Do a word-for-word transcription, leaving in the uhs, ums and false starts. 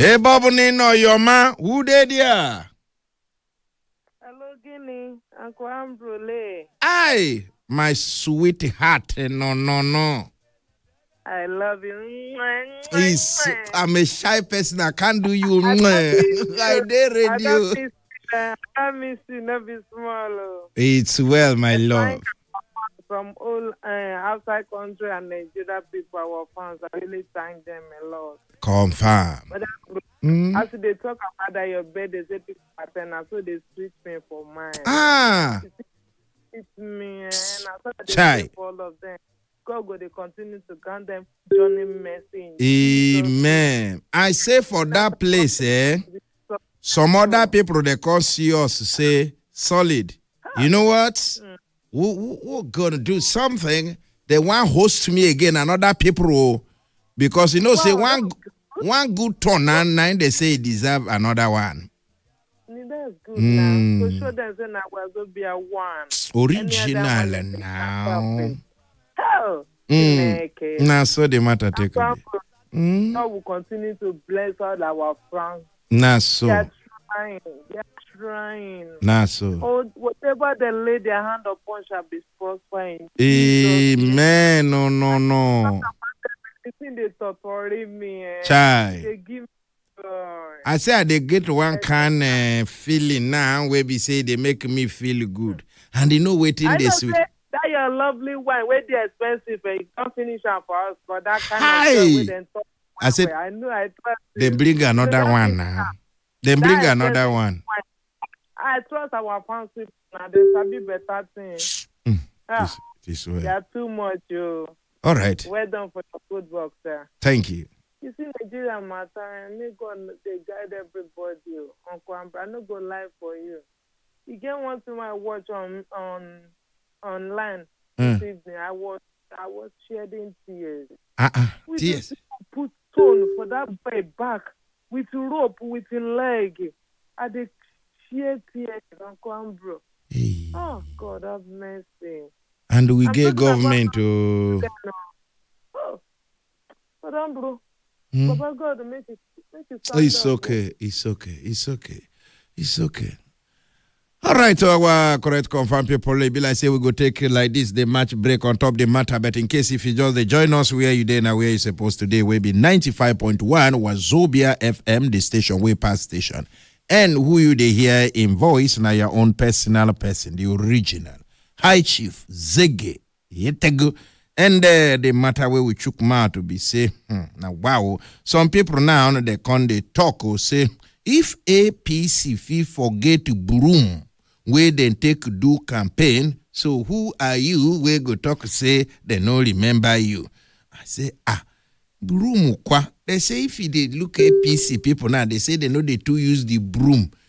Hey, Babu Nino, your man, who did ya? Hello, Guinea, Uncle Ambrole. Aye, my sweetheart, no, no, no. I love you. Is I'm a shy person. I can't do you. I I dare I don't radio. miss you. I don't miss you. Not be small. It's well, my love. From all uh, outside country and Nigeria people, our fans, I really thank them a lot. Confirm. But Mm. as they talk about that your bed, they say people attend, so they treat me for mine. Ah. It's me, and I thought they Chai. for all of them. God will they continue to grant them journey mercy. Amen. I say for that place, eh? Some other people they come see us say solid. You know what? Mm. We, we, we're gonna do something. They want host me again. Another people, because you know, wow, say one one good turn and nine they say deserve another one. That's good mm. now. So show them say now we're going to be a one. Original now. Hell. Mm. Now so the matter take God will continue to bless all our friends. Now so. They are trying. They are trying. Now so. Oh, whatever they lay their hand upon shall be prospering. Amen. No, no, no. The thing they torture me. Eh? Chai. They give me. I say they get one kind of feeling now where we say they make me feel good. And they know waiting they sweet. That your lovely wine, where they expensive, you can't finish up for us for that kind Hi. of job. Then talk I said, I know I trust they bring another so one now. They bring that another one. I trust our fans now. They sabi better things. Mm, ah, this, this way. They are too much, you. All right. Well done for your good work, sir. Thank you. You see, Nigeria matter, and they go they guide everybody. Uncle Ambra, I no go lie for you. You get one thing I watch on on online mm. this evening. I was I was shedding tears. Uh uh we tears. Put stone for that boy back with rope with a leg. I did shed tears, Uncle Ambra. Hey. Oh God, have mercy. And we I'm get government to. Oh, but Ambra. Hmm? Papa God, make it, make it oh, it's up. okay. It's okay. It's okay. It's okay. All right, so our correct confirm people, maybe like say we go take like this the match break on top the matter. But in case if you just they join us where you there now where you supposed today will be ninety-five point one Wazobia F M, the station way past station, and who you they hear in voice now your own personal person, the original High Chief Zege Yetego. And uh, the matter where we took ma to be say, hmm, now wow, some people now they come they talk or say if A P C fee forget to broom where they take do campaign, so who are you? We go talk say they no remember you. I say ah, broom kwa. They say if they look A P C people now, they say they know they too use the broom